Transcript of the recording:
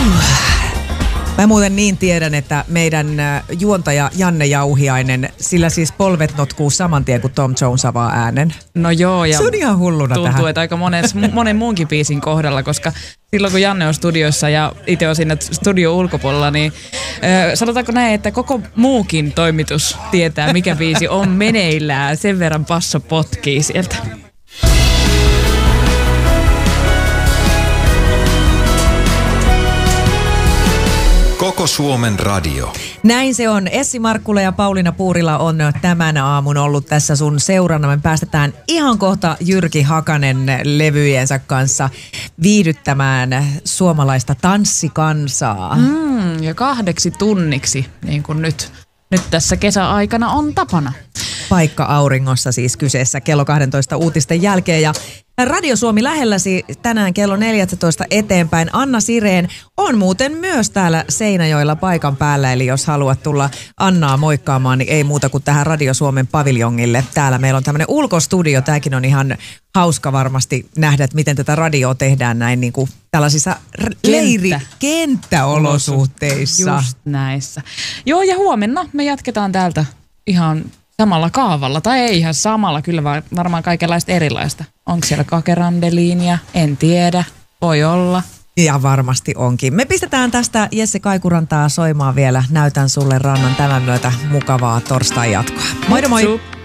Mä muuten niin tiedän, että meidän juontaja Janne Jauhiainen, sillä siis polvet notkuu saman tien, kun Tom Jones avaa äänen. No joo, ja se on ihan hulluna tuntuu, tähän. että aika monen muunkin biisin kohdalla, koska silloin kun Janne on studiossa ja itse on siinä studio ulkopuolella, niin sanotaanko näin, että koko muukin toimitus tietää, mikä biisi on meneillään. Sen verran passo potkii sieltä. Koko Suomen radio. Näin se on. Essi Markkula ja Pauliina Puurila on tämän aamun ollut tässä sun seurana. Me päästetään ihan kohta Jyrki Hakanen levyjensä kanssa viihdyttämään suomalaista tanssikansaa. Ja 2 tunniksi, niin kuin nyt tässä kesäaikana on tapana. Paikka auringossa siis kyseessä kello 12 uutisten jälkeen. Ja Radio Suomi lähelläsi tänään kello 14 eteenpäin. Anna Sireen on muuten myös täällä Seinäjoella paikan päällä. Eli jos haluat tulla Annaa moikkaamaan, niin ei muuta kuin tähän Radio Suomen paviljongille. Täällä meillä on tämmöinen ulkostudio. Tämäkin on hauska varmasti nähdä, että miten tätä radioa tehdään näin niin kuin tällaisissa kenttäolosuhteissa. Just näissä. Joo, ja huomenna me jatketaan täältä ihan samalla kaavalla, tai ei ihan samalla, kyllä varmaan kaikenlaista erilaista. Onko siellä kakerandeliinia? En tiedä. Voi olla. Ja varmasti onkin. Me pistetään tästä Jesse Kaikurantaa soimaan vielä. Näytän sulle rannan tämän myötä mukavaa torstai jatkoa. Moi moi!